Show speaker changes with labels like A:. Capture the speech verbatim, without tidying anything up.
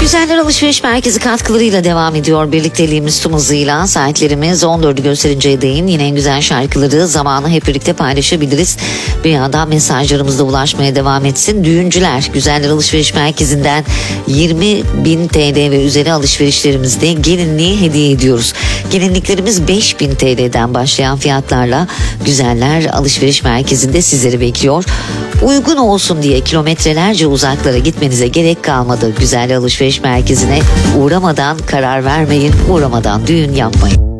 A: Güzeller Alışveriş Merkezi katkılarıyla devam ediyor birlikteliğimiz tüm hızıyla. Saatlerimiz on dördü gösterinceye değin yine en güzel şarkıları, zamanı hep birlikte paylaşabiliriz. Bir yandan mesajlarımız da ulaşmaya devam etsin. Düğüncüler Güzeller Alışveriş Merkezi'nden yirmi bin T L ve üzeri alışverişlerimizde gelinliği hediye ediyoruz. Gelinliklerimiz beş bin T L'den başlayan fiyatlarla Güzeller Alışveriş Merkezi'nde sizleri bekliyor. Uygun olsun diye kilometrelerce uzaklara gitmenize gerek kalmadı. Güzeller Alışveriş Merkezi'ne uğramadan karar vermeyin, uğramadan düğün yapmayın.